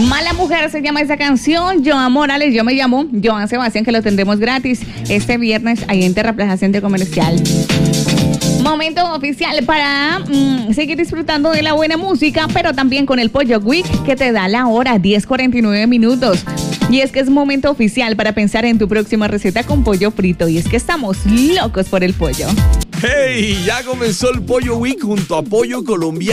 Mala Mujer se llama esa canción. Joan Morales, yo me llamo Joan Sebastián, que lo tendremos gratis este viernes ahí en Terraplaza Centro Comercial. Momento oficial para seguir disfrutando de la buena música, pero también con el Pollo Week, que te da la hora, 10:49 minutos. Y es que es momento oficial para pensar en tu próxima receta con pollo frito. Y es que estamos locos por el pollo. ¡Hey! Ya comenzó el Pollo Week junto a Pollo Colombiano.